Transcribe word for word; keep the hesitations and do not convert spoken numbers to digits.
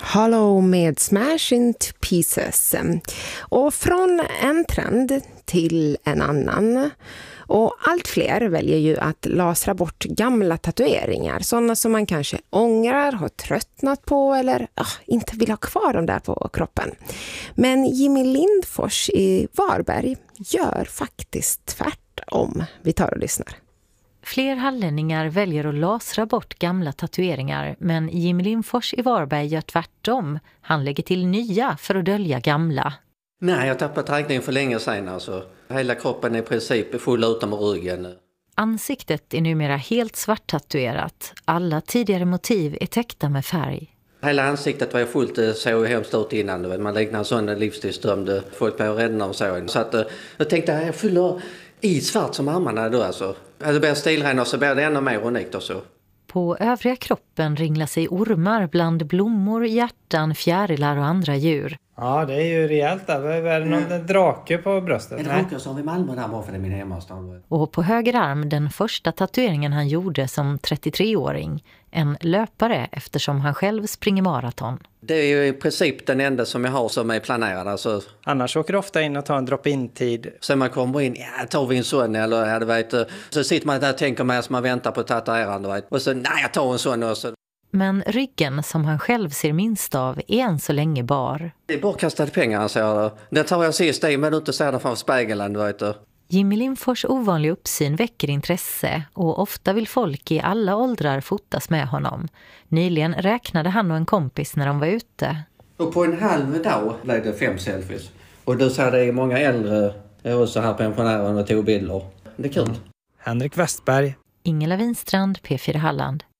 Hollow med Smash Into Pieces. Och från en trend till en annan. Och allt fler väljer ju att lasra bort gamla tatueringar. Sådana som man kanske ångrar, har tröttnat på eller ah, inte vill ha kvar dem där på kroppen. Men Jimmy Lindfors i Varberg gör faktiskt tvärtom. Vi tar och lyssnar. Fler hallänningar väljer att lasra bort gamla tatueringar, men Jimmy Lindfors i Varberg gör tvärtom. Han lägger till nya för att dölja gamla. Nej, jag tappade räkningen för länge sedan. Alltså. Hela kroppen är i princip full utom ryggen. Ansiktet är numera helt svart tatuerat. Alla tidigare motiv är täckta med färg. Hela ansiktet var fullt så hemskt ut innan. Man liknar en sån livstidsdömd. Folk blev rädda och så. Så att, jag tänkte att jag fyller i svart som armarna då. Alltså. Det blir stilren och så blir det ännu mer unikt och så. På övriga kroppen ringlar sig ormar bland blommor, hjärtan, fjärilar och andra djur. Ja, det är ju rejält där. Är det någon mm. drake på bröstet? En drake som vi Malmö där bara för det är min hemmastad. Och på höger arm den första tatueringen han gjorde som trettiotre-åring. En löpare eftersom han själv springer maraton. Det är ju i princip den enda som jag har som är planerad. Alltså. Annars åker du ofta in och tar en drop-in-tid. Sen man kommer in, ja tar vi en sån eller ja, du vet. Så sitter man där och tänker med som man väntar på tatuerande. Och så nej jag tar en sån och så. Men ryggen som han själv ser minst av är än så länge bar. Det är bara kastade pengar, säger jag. Det tar jag sist i, men du inte ser det från spegeln, du vet. Jimmy Lindfors ovanliga uppsyn väcker intresse och ofta vill folk i alla åldrar fotas med honom. Nyligen räknade han och en kompis när de var ute. Och på en halv dag blev det fem selfies. Och du ser det är många äldre, också här pensionärer och tog bilder. Det är kul. Mm. Henrik Westberg. Ingela Winstrand, P fyra Halland.